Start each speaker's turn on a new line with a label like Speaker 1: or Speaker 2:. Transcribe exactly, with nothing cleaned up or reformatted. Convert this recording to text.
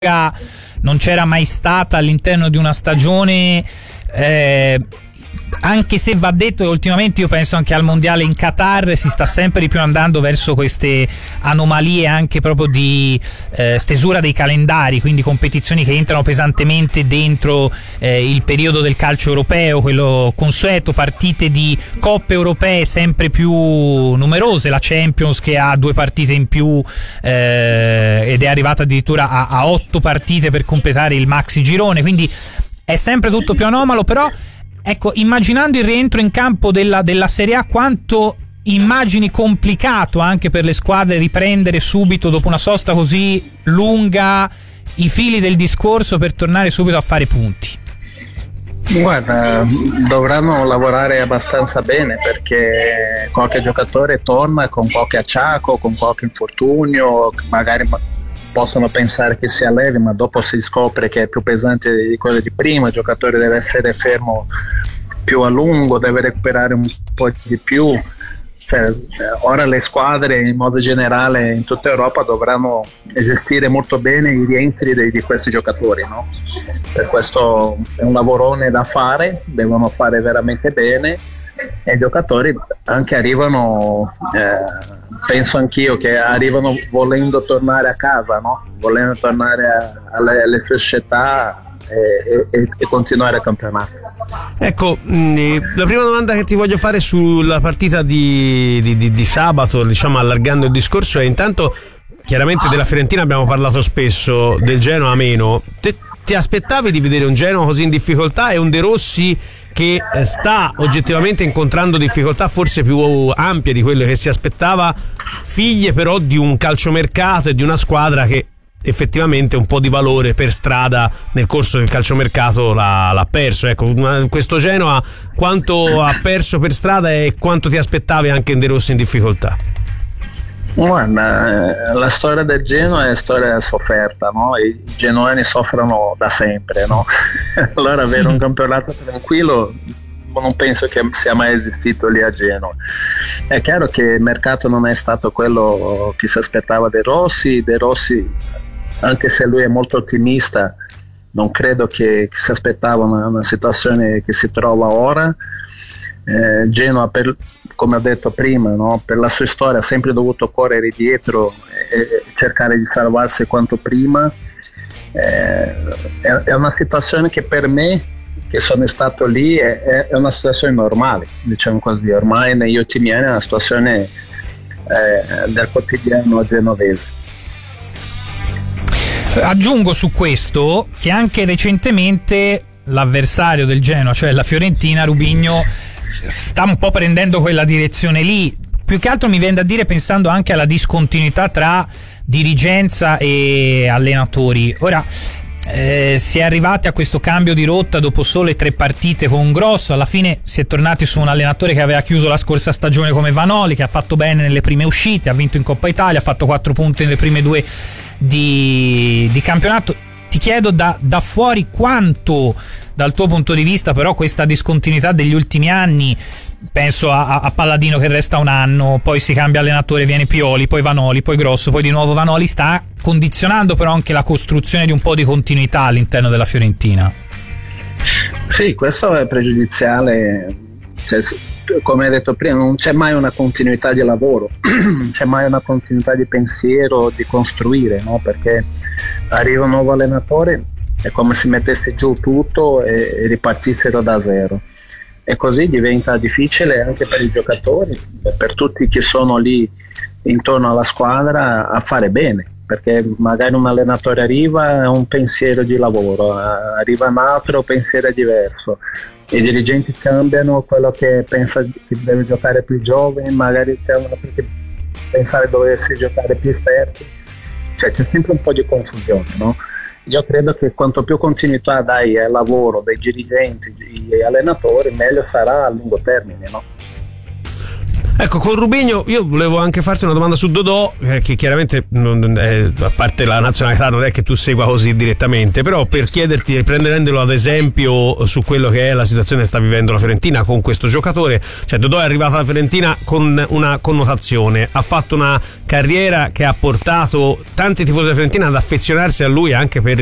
Speaker 1: non c'era mai stata all'interno di una stagione, eh, anche se va detto che ultimamente io penso anche al mondiale in Qatar si sta sempre di più andando verso queste anomalie anche proprio di eh, stesura dei calendari, quindi competizioni che entrano pesantemente dentro eh, il periodo del calcio europeo, quello consueto, partite di coppe europee sempre più numerose, la Champions che ha due partite in più eh, ed è arrivata addirittura a, a otto partite per completare il maxi girone, quindi è sempre tutto più anomalo. Però ecco, immaginando il rientro in campo della, della Serie A, quanto immagini complicato anche per le squadre riprendere subito dopo una sosta così lunga i fili del discorso per tornare subito a fare punti?
Speaker 2: Guarda, dovranno lavorare abbastanza bene perché qualche giocatore torna con qualche acciacco, con qualche infortunio, magari possono pensare che sia leve, ma dopo si scopre che è più pesante di quello di prima, il giocatore deve essere fermo più a lungo, deve recuperare un po' di più. Cioè, ora le squadre in modo generale in tutta Europa dovranno gestire molto bene i rientri di, di questi giocatori, no? Per questo è un lavorone da fare, devono fare veramente bene e i giocatori anche arrivano, eh, penso anch'io che arrivano volendo tornare a casa, no? Volendo tornare a, alle, alle sue società e, e, e continuare il campionato.
Speaker 3: Ecco, mh, la prima domanda che ti voglio fare sulla partita di, di, di, di sabato, diciamo allargando il discorso, è intanto chiaramente della Fiorentina abbiamo parlato spesso, del Genoa meno. Te, ti aspettavi di vedere un Genoa così in difficoltà e un De Rossi che sta oggettivamente incontrando difficoltà forse più ampie di quelle che si aspettava, figlie però di un calciomercato e di una squadra che effettivamente un po' di valore per strada nel corso del calciomercato l'ha, l'ha perso. Ecco, questo Genoa quanto ha perso per strada e quanto ti aspettavi anche in De Rossi in difficoltà?
Speaker 2: Guarda, la storia del Genoa è una storia sofferta, no? I genoani soffrono da sempre, no? Allora avere un campionato tranquillo non penso che sia mai esistito lì a Genoa. È chiaro che il mercato non è stato quello che si aspettava De Rossi. De Rossi, anche se lui è molto ottimista, non credo che, che si aspettava una, una situazione che si trova ora. Eh, Genoa, per, come ho detto prima, no? Per la sua storia ha sempre dovuto correre dietro e, e cercare di salvarsi quanto prima. Eh, è, è una situazione che per me, che sono stato lì, è, è una situazione normale, diciamo così. Ormai negli ultimi anni è una situazione eh, del quotidiano genovese.
Speaker 1: Aggiungo su questo che anche recentemente l'avversario del Genoa, cioè la Fiorentina, Rubigno, sta un po' prendendo quella direzione lì. Più che altro mi viene da dire, pensando anche alla discontinuità tra dirigenza e allenatori. Ora eh, si è arrivati a questo cambio di rotta dopo sole tre partite con Grosso. Alla fine si è tornati su un allenatore che aveva chiuso la scorsa stagione come Vanoli, che ha fatto bene nelle prime uscite, ha vinto in Coppa Italia, ha fatto quattro punti nelle prime due di, di campionato. Ti chiedo da, da fuori quanto, dal tuo punto di vista, però questa discontinuità degli ultimi anni, penso a, a Palladino che resta un anno, poi si cambia allenatore, viene Pioli, poi Vanoli, poi Grosso, poi di nuovo Vanoli, sta condizionando però anche la costruzione di un po' di continuità all'interno della Fiorentina.
Speaker 2: Sì, questo è pregiudiziale. Cioè, come hai detto prima, non c'è mai una continuità di lavoro, non c'è mai una continuità di pensiero, di costruire, no? Perché arriva un nuovo allenatore, è come se mettesse giù tutto e, e ripartissero da zero, e così diventa difficile anche per i giocatori, per tutti che sono lì intorno alla squadra, a fare bene, perché magari un allenatore arriva, ha un pensiero di lavoro, arriva un altro pensiero diverso, i dirigenti cambiano, quello che pensa che deve giocare più giovane magari c'è uno che pensare dovesse giocare più esperti, cioè c'è sempre un po' di confusione, no? Io credo che quanto più continuità dai al lavoro dei dirigenti e allenatori, meglio sarà a lungo termine, no?
Speaker 3: Ecco, con Rubinho io volevo anche farti una domanda su Dodò, eh, che chiaramente non, eh, a parte la nazionalità non è che tu segua così direttamente, però per chiederti, prendendolo ad esempio su quello che è la situazione che sta vivendo la Fiorentina con questo giocatore, cioè Dodò è arrivato alla Fiorentina con una connotazione, ha fatto una carriera che ha portato tanti tifosi della Fiorentina ad affezionarsi a lui anche per